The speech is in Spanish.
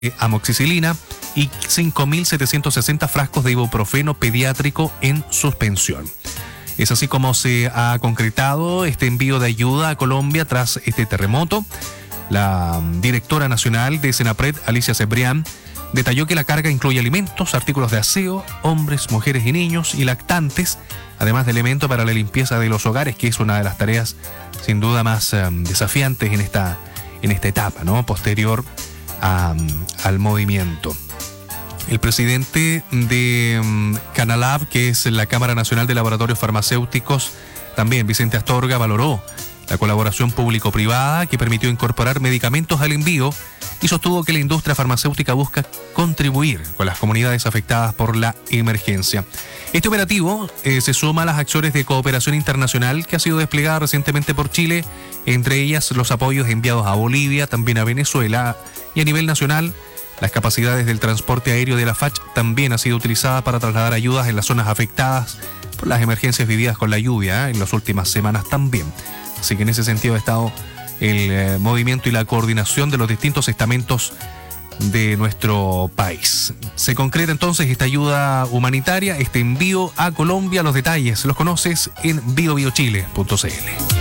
amoxicilina y 5.760 frascos de ibuprofeno pediátrico en suspensión. Es así como se ha concretado este envío de ayuda a Colombia tras este terremoto. La directora nacional de Senapred, Alicia Cebrián, detalló que la carga incluye alimentos, artículos de aseo, hombres, mujeres y niños y lactantes, además de elementos para la limpieza de los hogares, que es una de las tareas sin duda más desafiantes en esta etapa, ¿no?, posterior al movimiento. El presidente de Canalab, que es la Cámara Nacional de Laboratorios Farmacéuticos, también Vicente Astorga, valoró la colaboración público-privada que permitió incorporar medicamentos al envío y sostuvo que la industria farmacéutica busca contribuir con las comunidades afectadas por la emergencia. Este operativo se suma a las acciones de cooperación internacional que ha sido desplegada recientemente por Chile, entre ellas los apoyos enviados a Bolivia, también a Venezuela, y a nivel nacional, las capacidades del transporte aéreo de la FACH también ha sido utilizada para trasladar ayudas en las zonas afectadas por las emergencias vividas con la lluvia en las últimas semanas también. Así que en ese sentido ha estado el movimiento y la coordinación de los distintos estamentos de nuestro país. Se concreta entonces esta ayuda humanitaria, este envío a Colombia. Los detalles los conoces en biobiochile.cl.